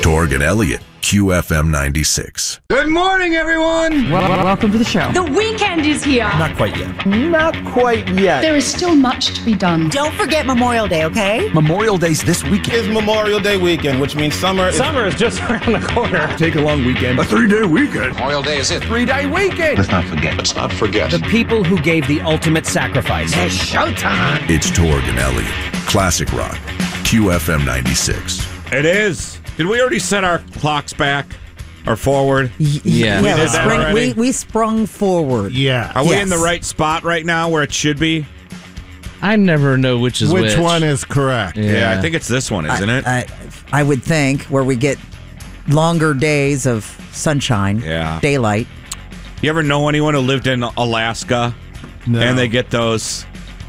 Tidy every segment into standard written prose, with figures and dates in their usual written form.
Torg and Elliott, QFM 96. Good morning, everyone. Welcome to the show. The weekend is here. Not quite yet. Not quite yet. There is still much to be done. Don't forget Memorial Day, okay? Memorial Day's this weekend. It's Memorial Day weekend, which means summer is just around the corner. Take a long weekend. A 3-day weekend. Memorial Day is it. 3-day weekend. Let's not forget. The people who gave the ultimate sacrifice. It's showtime. It's Torg and Elliott, Classic Rock, QFM 96. It is. Did we already set our clocks back or forward? Yeah, We did that already? we sprung forward. Yeah. Are we in the right spot right now where it should be? I never know which is which. Which one is correct? Yeah, I think it's this one, isn't it? I would think, where we get longer days of sunshine, daylight. You ever know anyone who lived in Alaska No. and they get those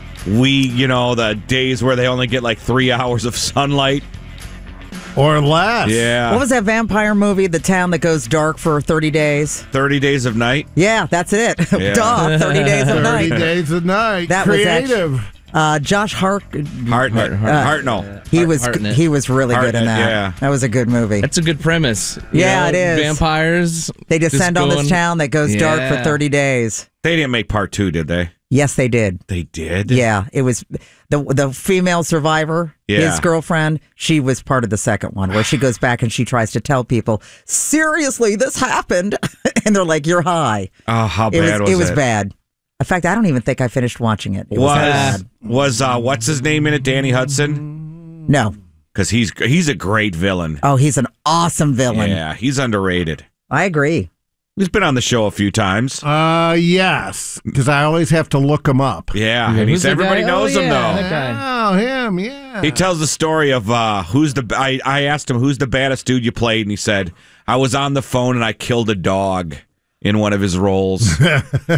the days where they only get like 3 hours of sunlight? Or less. Yeah. What was that vampire movie, The Town That Goes Dark for 30 Days? 30 Days of Night? Yeah, that's it. Yeah. Duh, 30 Days of 30 Night. days a night. That Creative. was Josh Hartnell. He was Hartnett. he was really good in Hartnett, that. yeah. That was a good movie. That's a good premise. Yeah, it is. Vampires. They descend on this town that goes dark for Yeah. 30 days. They didn't make part 2, did they? Yes, they did. They did? Yeah, it was the female survivor, his girlfriend. She was part of the second one, where she goes back and she tries to tell people, seriously, this happened, and they're like, "You're high." Oh, how bad was it? It was bad. In fact, I don't even think I finished watching it. It was bad. Was what's his name in it? Danny Hudson? No. Because he's a great villain. Oh, he's an awesome villain. Yeah, he's underrated. I agree. He's been on the show a few times. Yes, because I always have to look him up. Yeah, and Who's the everybody guy? knows him though. That guy. Oh, him, yeah. He tells the story of I asked him who's the baddest dude you played, and he said, I was on the phone and I killed a dog in one of his roles. On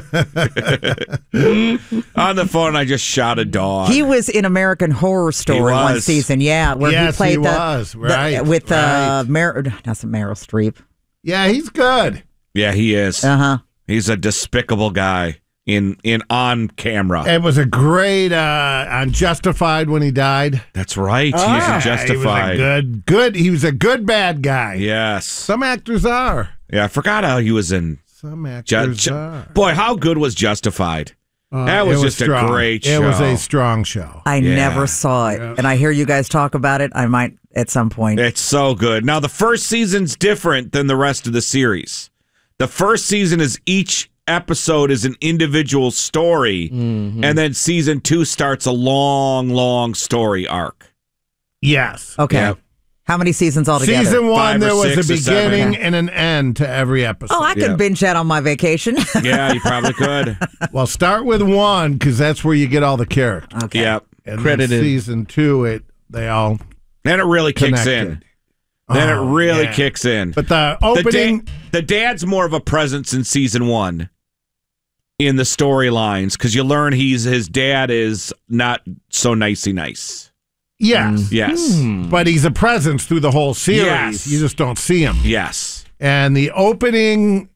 the phone, I just shot a dog. He was in American Horror Story one season, where Yes, he played he was, right, with right. Meryl Streep. Yeah, he's good. Yeah, he is. Uh-huh. He's a despicable guy in on camera. It was a great on Justified when he died. That's right. He's in Justified. He was a good bad guy. Yes. Some actors are. Yeah, I forgot how he was in. Some actors are. Boy, how good was Justified? That was just strong. a great show. It was a strong show. I never saw it, and I hear you guys talk about it. I might at some point. It's so good. Now, the first season's different than the rest of the series. The first season is each episode is an individual story, and then season 2 starts a long, long story arc. Yes. Okay. Yep. How many seasons altogether? Season 1, 5 or there was 6 a or 7. beginning and an end to every episode. Oh, I could binge that on my vacation. Yeah, you probably could. Well, start with 1 because that's where you get all the characters. Okay. Yep. And Credited. then season 2, they all Then it really kicks connected. in. Then it really kicks in. But the opening... The dad's more of a presence in season 1 in the storylines because you learn his dad is not so nicey nice. Yes. Yes. But he's a presence through the whole series. Yes. You just don't see him. Yes. And the opening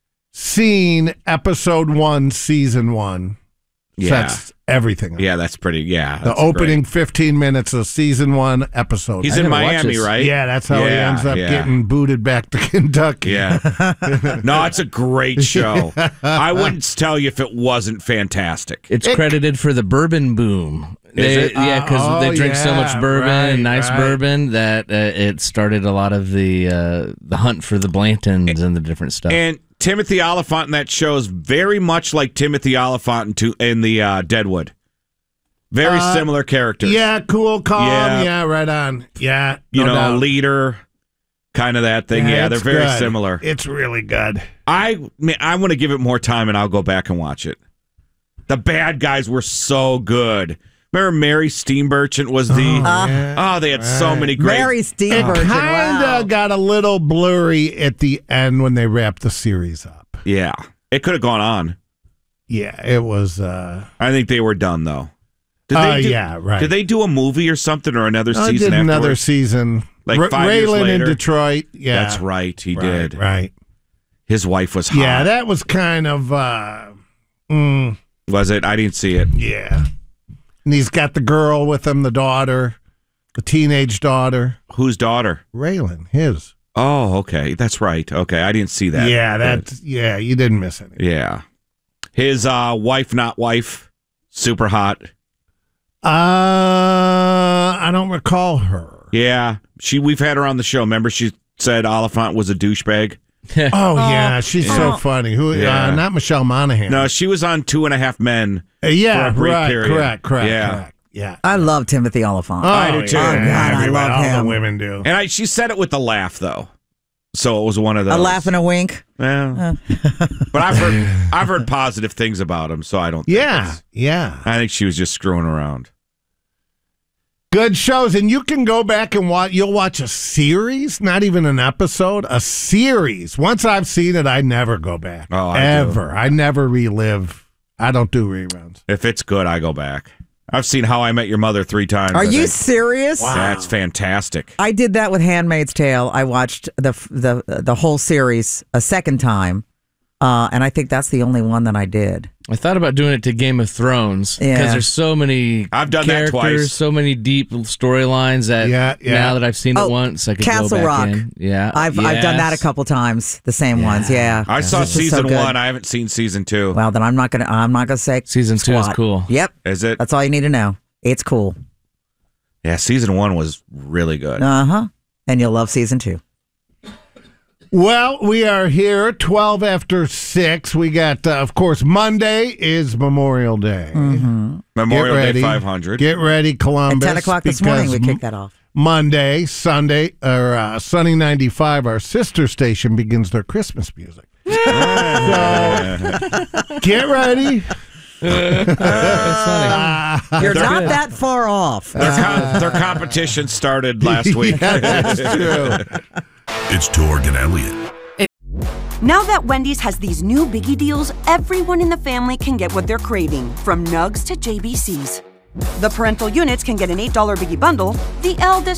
scene, episode 1, season 1, sets everything up. Yeah, that's pretty. Yeah. The that's opening great. 15 minutes of season 1, episode He's 1. in never watched Miami, this. right? Yeah, that's how he Yeah, ends up yeah. getting booted back to Kentucky. Yeah. No, it's a great show. I wouldn't tell you if it wasn't fantastic. It's credited for the bourbon boom. Is it? Yeah, because they drink so much bourbon and nice right. bourbon that it started a lot of the hunt for the Blantons and the different stuff. And Timothy Olyphant in that show is very much like Timothy Olyphant in the Deadwood. Very similar characters. Yeah, cool, calm. Yeah. Yeah, right on. Yeah. You no know, doubt. leader, kind of that thing. Yeah, they're it's very good. similar. It's really good. I want to give it more time and I'll go back and watch it. The bad guys were so good. Remember Mary Steenburgen was the... they had so many great... Mary It Steenburgen. kind of got a little blurry at the end when they wrapped the series up. Yeah. It could have gone on. Yeah, it was... I think they were done, though. yeah, right. Did they do a movie or something or another I season did another afterwards? season. Like 5 years Raylan in later? Detroit. Yeah. That's right, he Right, did. Right. His wife was hot. Yeah, that was kind of... Was it? I didn't see it. yeah. And he's got the girl with him, the daughter. The teenage daughter. Whose daughter? Raylan, his. Oh, okay. That's right. Okay, I didn't see that. Yeah, you didn't miss anything. Yeah. His wife, not wife, super hot. I don't recall her. Yeah, we've had her on the show. Remember, she said Oliphant was a douchebag. Yeah, she's so funny. Who? Yeah. Not Michelle Monaghan. No, she was on 2.5 Men. Yeah, for a brief right. period. Correct. Yeah. I love Timothy Oliphant. I do too. Oh, God, I love all him. the women do. And she said it with a laugh, though. So it was one of those. A laugh and a wink. Yeah. But I've heard positive things about him, so I don't think Yeah. I think she was just screwing around. Good shows, and you can go back and watch. You'll watch a series, not even an episode, a series. Once I've seen it, I never go back. Oh, I ever. I never relive. I don't do reruns. If it's good, I go back. I've seen How I Met Your Mother 3 times. Are you serious? Wow. That's fantastic. I did that with Handmaid's Tale. I watched the whole series a second time, and I think that's the only one that I did. I thought about doing it to Game of Thrones because there's so many I've done characters, that twice. So many deep storylines that now that I've seen it once, I could Castle go back Rock. in. Yeah, I've done that a couple times. The same ones. Yeah, I saw This is so season good. 1. I haven't seen season 2. Well, then I'm not gonna say season 2 is squat. cool. Yep, Is it? that's all you need to know. It's cool. Yeah, season 1 was really good. And you'll love season 2. Well, we are here 12 after 6. We got, of course, Monday is Memorial Day. Memorial Get Day ready. 500. Get ready, Columbus. At 10 o'clock this morning, we kicked that off. Monday, Sunday, or Sunny 95, our sister station, begins their Christmas music. So, get ready. That's funny. You're not that far off. Their competition started last week. Yeah, that's true. It's Torg and Elliot. Now that Wendy's has these new Biggie deals, everyone in the family can get what they're craving, from Nugs to JBCs. The parental units can get an $8 Biggie bundle. The eldest